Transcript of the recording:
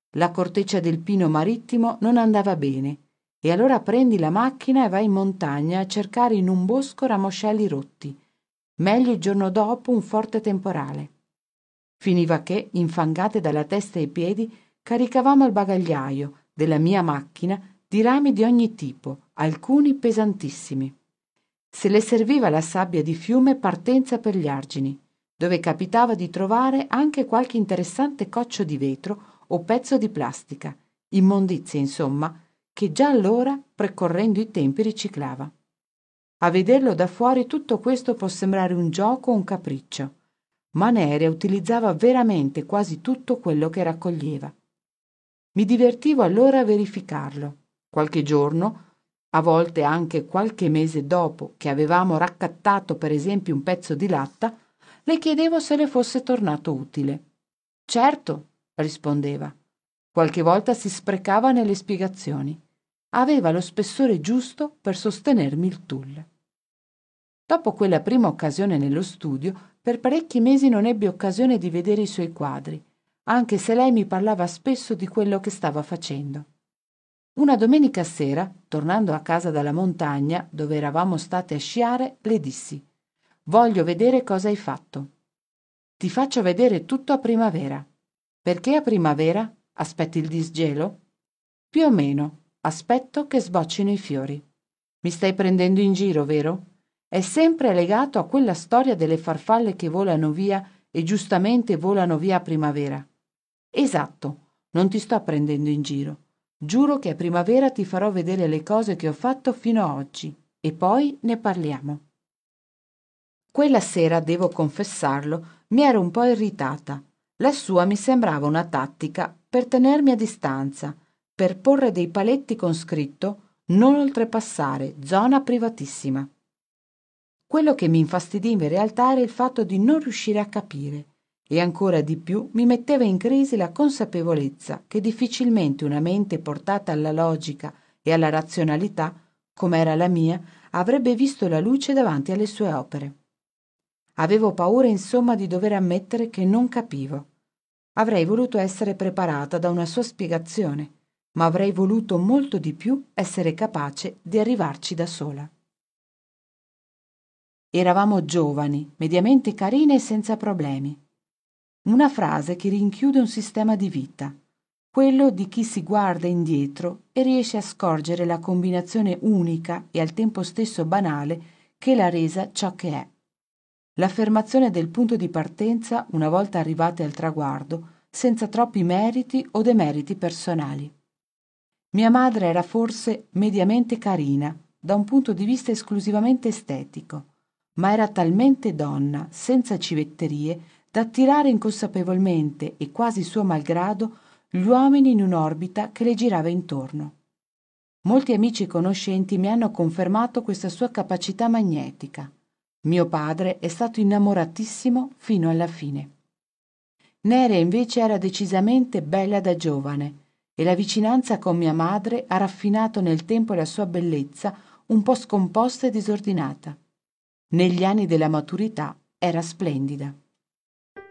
La corteccia del pino marittimo non andava bene, e allora prendi la macchina e vai in montagna a cercare in un bosco ramoscelli rotti. Meglio il giorno dopo un forte temporale. Finiva che, infangate dalla testa ai piedi, caricavamo il bagagliaio della mia macchina di rami di ogni tipo, alcuni pesantissimi. Se le serviva la sabbia di fiume, partenza per gli argini, dove capitava di trovare anche qualche interessante coccio di vetro o pezzo di plastica, immondizie insomma, che già allora, precorrendo i tempi, riciclava. A vederlo da fuori tutto questo può sembrare un gioco o un capriccio, ma Nerea utilizzava veramente quasi tutto quello che raccoglieva. Mi divertivo allora a verificarlo. Qualche giorno, a volte anche qualche mese dopo che avevamo raccattato per esempio un pezzo di latta, le chiedevo se le fosse tornato utile. Certo, rispondeva. Qualche volta si sprecava nelle spiegazioni. Aveva lo spessore giusto per sostenermi il tulle. Dopo quella prima occasione nello studio, per parecchi mesi non ebbi occasione di vedere i suoi quadri, anche se lei mi parlava spesso di quello che stava facendo. Una domenica sera, tornando a casa dalla montagna, dove eravamo state a sciare, le dissi: «Voglio vedere cosa hai fatto. Ti faccio vedere tutto a primavera». «Perché a primavera? Aspetti il disgelo?» «Più o meno. Aspetto che sboccino i fiori». «Mi stai prendendo in giro, vero?» È sempre legato a quella storia delle farfalle che volano via e giustamente volano via a primavera. Esatto, non ti sto prendendo in giro. Giuro che a primavera ti farò vedere le cose che ho fatto fino a oggi e poi ne parliamo. Quella sera, devo confessarlo, mi ero un po' irritata. La sua mi sembrava una tattica per tenermi a distanza, per porre dei paletti con scritto «Non oltrepassare, zona privatissima». Quello che mi infastidì in realtà era il fatto di non riuscire a capire, e ancora di più mi metteva in crisi la consapevolezza che difficilmente una mente portata alla logica e alla razionalità, come era la mia, avrebbe visto la luce davanti alle sue opere. Avevo paura, insomma, di dover ammettere che non capivo. Avrei voluto essere preparata da una sua spiegazione, ma avrei voluto molto di più essere capace di arrivarci da sola. Eravamo giovani, mediamente carine e senza problemi. Una frase che rinchiude un sistema di vita, quello di chi si guarda indietro e riesce a scorgere la combinazione unica e al tempo stesso banale che l'ha resa ciò che è. L'affermazione del punto di partenza una volta arrivate al traguardo, senza troppi meriti o demeriti personali. Mia madre era forse mediamente carina, da un punto di vista esclusivamente estetico, ma era talmente donna, senza civetterie, da attirare inconsapevolmente e quasi suo malgrado gli uomini in un'orbita che le girava intorno. Molti amici e conoscenti mi hanno confermato questa sua capacità magnetica. Mio padre è stato innamoratissimo fino alla fine. Nerea invece era decisamente bella da giovane e la vicinanza con mia madre ha raffinato nel tempo la sua bellezza un po' scomposta e disordinata. Negli anni della maturità era splendida.